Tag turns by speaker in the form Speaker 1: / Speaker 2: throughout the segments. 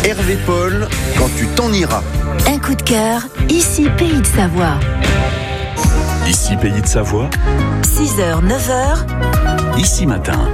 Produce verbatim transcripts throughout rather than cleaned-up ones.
Speaker 1: Hervé Paul, quand tu t'en iras.
Speaker 2: Un coup de cœur, ici Pays de Savoie.
Speaker 3: Ici Pays de Savoie.
Speaker 2: six heures, neuf heures.
Speaker 3: Ici Matin.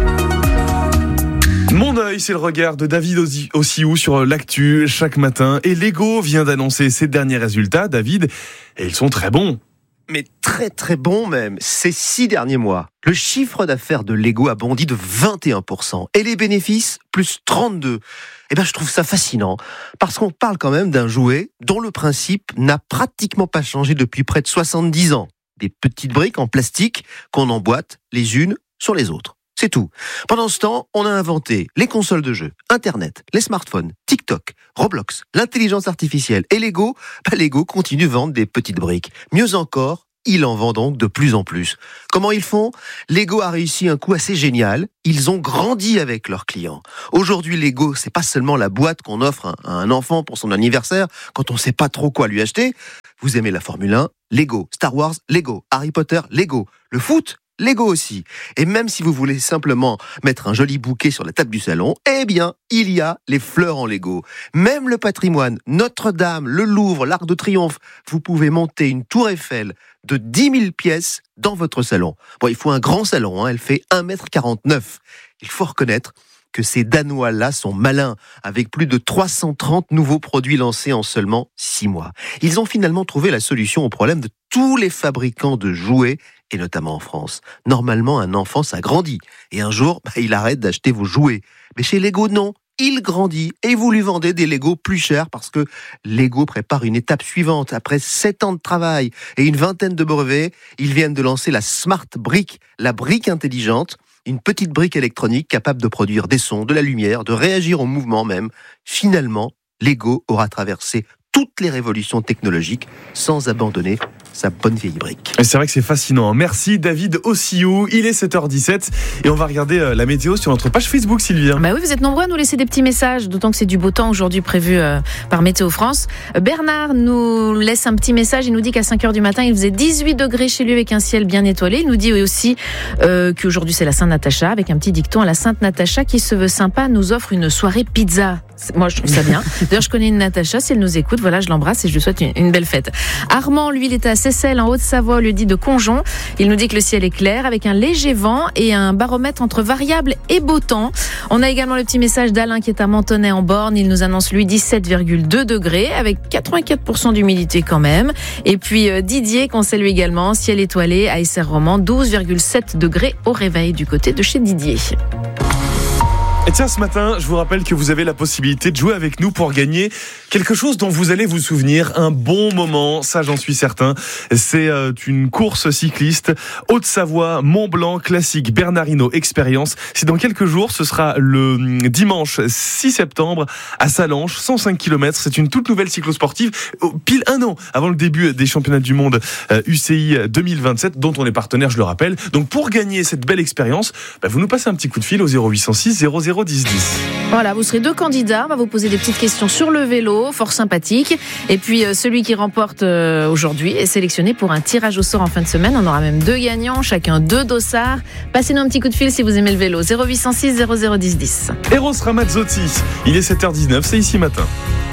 Speaker 4: Mon œil, c'est le regard de David Ossiou sur l'actu chaque matin. Et Lego vient d'annoncer ses derniers résultats, David, et ils sont très bons.
Speaker 1: Mais très très bon même, ces six derniers mois. Le chiffre d'affaires de Lego a bondi de vingt et un pour cent et les bénéfices plus trente-deux. Eh ben, je trouve ça fascinant parce qu'on parle quand même d'un jouet dont le principe n'a pratiquement pas changé depuis près de soixante-dix ans. Des petites briques en plastique qu'on emboîte les unes sur les autres. C'est tout. Pendant ce temps, on a inventé les consoles de jeux, Internet, les smartphones, TikTok, Roblox, l'intelligence artificielle et Lego. Bah, Lego continue de vendre des petites briques. Mieux encore, il en vend donc de plus en plus. Comment ils font ? Lego a réussi un coup assez génial. Ils ont grandi avec leurs clients. Aujourd'hui, Lego, c'est pas seulement la boîte qu'on offre à un enfant pour son anniversaire quand on sait pas trop quoi lui acheter. Vous aimez la Formule un ? Lego. Star Wars ? Lego. Harry Potter ? Lego. Le foot ? Lego aussi. Et même si vous voulez simplement mettre un joli bouquet sur la table du salon, eh bien, il y a les fleurs en Lego. Même le patrimoine, Notre-Dame, le Louvre, l'Arc de Triomphe, vous pouvez monter une tour Eiffel de dix mille pièces dans votre salon. Bon, il faut un grand salon, hein, elle fait un mètre quarante-neuf. Il faut reconnaître que ces Danois-là sont malins, avec plus de trois cent trente nouveaux produits lancés en seulement six mois. Ils ont finalement trouvé la solution au problème de tous les fabricants de jouets, et notamment en France. Normalement, un enfant, ça grandit, et un jour, bah, il arrête d'acheter vos jouets. Mais chez Lego, non. Il grandit et vous lui vendez des Lego plus chers parce que Lego prépare une étape suivante. Après sept ans de travail et une vingtaine de brevets, ils viennent de lancer la Smart Brick, la brique intelligente, une petite brique électronique capable de produire des sons, de la lumière, de réagir au mouvement même. Finalement, Lego aura traversé toutes les révolutions technologiques sans abandonner sa bonne vieille brique.
Speaker 4: Et c'est vrai que c'est fascinant. Merci David Ossiou. Il est sept heures dix-sept et on va regarder la météo sur notre page Facebook, Sylvia.
Speaker 5: Bah oui, vous êtes nombreux à nous laisser des petits messages, d'autant que c'est du beau temps aujourd'hui prévu euh, par Météo France. Bernard nous laisse un petit message, il nous dit qu'à cinq heures du matin, il faisait dix-huit degrés chez lui avec un ciel bien étoilé. Il nous dit aussi euh, qu'aujourd'hui c'est la Sainte-Natacha, avec un petit dicton à la Sainte-Natacha qui se veut sympa, nous offre une soirée pizza. Moi, je trouve ça bien. D'ailleurs, je connais une Natacha, si elle nous écoute, voilà, je l'embrasse et je lui souhaite une, une belle fête. Armand, lui, il était à Seyssel, en Haute-Savoie, le dit de Conjon. Il nous dit que le ciel est clair, avec un léger vent et un baromètre entre variable et beau temps. On a également le petit message d'Alain qui est à Mentonnet en Borne. Il nous annonce, lui, dix-sept virgule deux degrés, avec quatre-vingt-quatre pour cent d'humidité quand même. Et puis, euh, Didier, qu'on salue également, ciel étoilé à Esser-Roman, douze virgule sept degrés au réveil du côté de chez Didier.
Speaker 4: Et tiens, ce matin, je vous rappelle que vous avez la possibilité de jouer avec nous pour gagner quelque chose dont vous allez vous souvenir, un bon moment, ça j'en suis certain. C'est euh, une course cycliste Haute-Savoie, Mont-Blanc, classique Bernard Hinault Expérience. C'est dans quelques jours, ce sera le dimanche six septembre à Sallanches, cent cinq kilomètres. C'est une toute nouvelle cyclosportive, pile un an avant le début des championnats du monde euh, U C I deux mille vingt-sept, dont on est partenaire, je le rappelle. Donc pour gagner cette belle expérience, bah, vous nous passez un petit coup de fil au zéro huit cent six zéro zéro dix dix.
Speaker 5: Voilà, vous serez deux candidats, on va vous poser des petites questions sur le vélo, fort sympathique. Et puis euh, celui qui remporte euh, aujourd'hui est sélectionné pour un tirage au sort en fin de semaine. On aura même deux gagnants, chacun deux dossards. Passez-nous un petit coup de fil si vous aimez le vélo. zéro huit cent six zéro zéro dix dix.
Speaker 4: Eros Ramazzotti, il est sept heures dix-neuf, c'est Ici Matin.